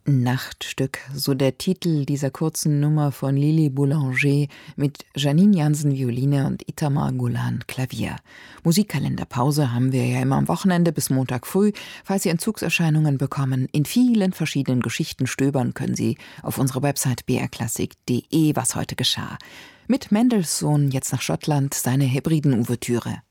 Nachtstück, so der Titel dieser kurzen Nummer von Lili Boulanger mit Janine Jansen Violine und Itamar Gulan Klavier. Musikkalenderpause haben wir ja immer am Wochenende bis Montag früh. Falls Sie Entzugserscheinungen bekommen, in vielen verschiedenen Geschichten stöbern können Sie auf unserer Website brklassik.de, was heute geschah. Mit Mendelssohn jetzt nach Schottland, seine Hebriden-Ouvertüre.